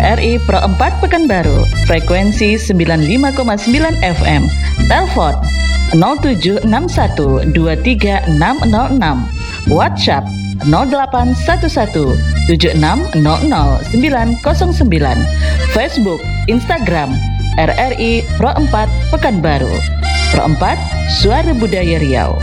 RRI Pro 4 Pekanbaru, frekuensi 95,9 FM. Telepon 0761 23606. WhatsApp 0811 7600 909. Facebook, Instagram RRI Pro 4 Pekanbaru. Pro 4, Suara Budaya Riau.